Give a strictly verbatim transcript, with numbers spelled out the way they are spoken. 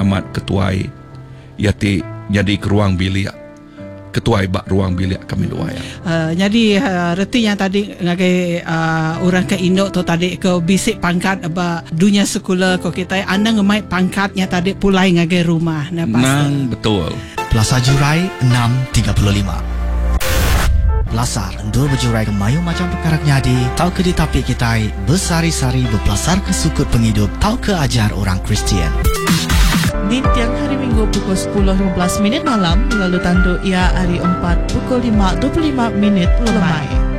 amat ketuai yati jadi ke ruang bilik ketuai bak ruang bilik kami luai. Uh, jadi uh, reti yang tadi ngagai uh, orang ke Indo tu tadi ke bisik pangkat ba dunia sekolah ko kita anda ngemai pangkatnya tadi pulai ngagai rumah nah pas. Nang betul. Plaza Jurai enam tiga puluh lima. Belasar endur berjurai ke mayu macam perkara nyadi tau ke di tapi kita bersari-sari berpelasar ke sukut penghidup tau ke ajar orang Kristian. Di tiang hari Minggu pukul sepuluh lima belas minit malam lalu tanduk ia hari empat pukul lima dua puluh lima minit lemai.